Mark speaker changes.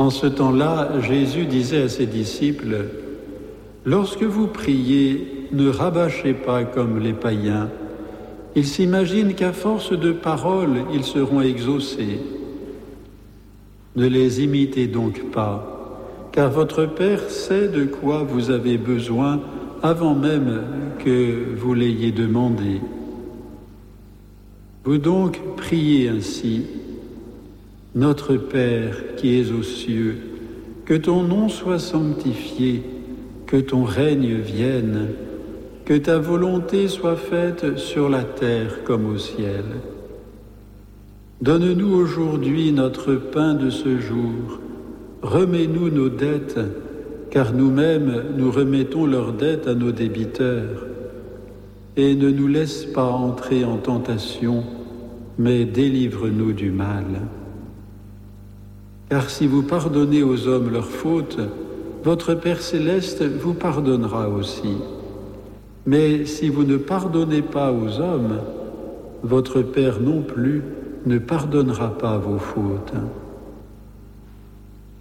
Speaker 1: En ce temps-là, Jésus disait à ses disciples, « Lorsque vous priez, ne rabâchez pas comme les païens. Ils s'imaginent qu'à force de paroles, ils seront exaucés. Ne les imitez donc pas, car votre Père sait de quoi vous avez besoin avant même que vous l'ayez demandé. Vous donc priez ainsi. Notre Père qui es aux cieux, que ton nom soit sanctifié, que ton règne vienne, que ta volonté soit faite sur la terre comme au ciel. Donne-nous aujourd'hui notre pain de ce jour. Remets-nous nos dettes, car nous-mêmes nous remettons leurs dettes à nos débiteurs. Et ne nous laisse pas entrer en tentation, mais délivre-nous du mal. Car si vous pardonnez aux hommes leurs fautes, votre Père céleste vous pardonnera aussi. Mais si vous ne pardonnez pas aux hommes, votre Père non plus ne pardonnera pas vos fautes.